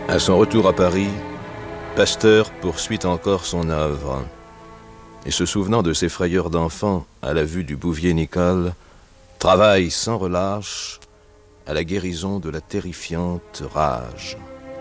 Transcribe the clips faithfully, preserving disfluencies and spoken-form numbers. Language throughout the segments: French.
À son retour à Paris, Pasteur poursuit encore son œuvre. Et se souvenant de ses frayeurs d'enfant à la vue du bouvier Nicole, travaille sans relâche à la guérison de la terrifiante rage.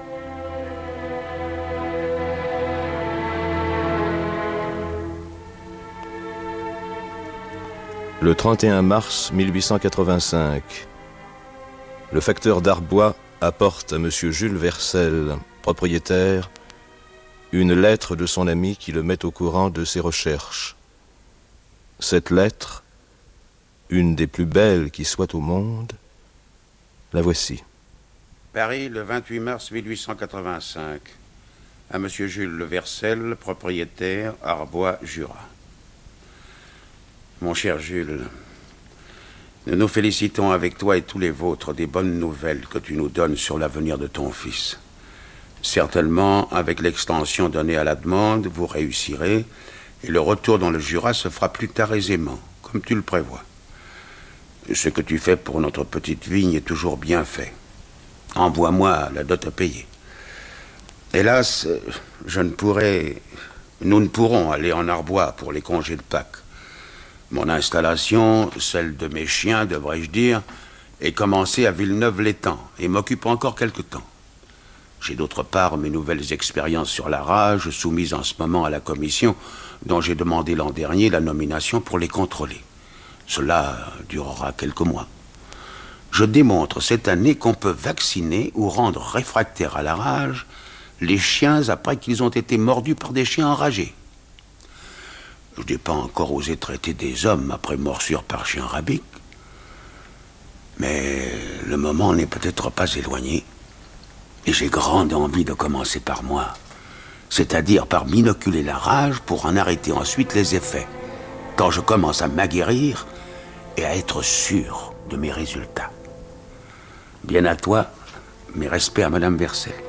Le trente et un mars mille huit cent quatre-vingt-cinq, le facteur d'Arbois apporte à M. Jules Vercel, propriétaire, une lettre de son ami qui le met au courant de ses recherches. Cette lettre, une des plus belles qui soit au monde, la voici. Paris, le vingt-huit mars mille huit cent quatre-vingt-cinq. À M. Jules Vercel, propriétaire, Arbois, Jura. Mon cher Jules, nous nous félicitons avec toi et tous les vôtres des bonnes nouvelles que tu nous donnes sur l'avenir de ton fils. Certainement, avec l'extension donnée à la demande, vous réussirez et le retour dans le Jura se fera plus tard aisément, comme tu le prévois. Ce que tu fais pour notre petite vigne est toujours bien fait. Envoie-moi la dot à payer. Hélas, je ne pourrai... Nous ne pourrons aller en Arbois pour les congés de Pâques. Mon installation, celle de mes chiens, devrais-je dire, est commencée à Villeneuve-l'Étang et m'occupe encore quelque temps. J'ai d'autre part mes nouvelles expériences sur la rage, soumises en ce moment à la commission, dont j'ai demandé l'an dernier la nomination pour les contrôler. Cela durera quelques mois. Je démontre cette année qu'on peut vacciner ou rendre réfractaires à la rage les chiens après qu'ils ont été mordus par des chiens enragés. Je n'ai pas encore osé traiter des hommes après morsure par chien rabique, mais le moment n'est peut-être pas éloigné. Et j'ai grande envie de commencer par moi, c'est-à-dire par m'inoculer la rage pour en arrêter ensuite les effets, quand je commence à m'aguerrir et à être sûr de mes résultats. Bien à toi, mes respects à Madame Vercel.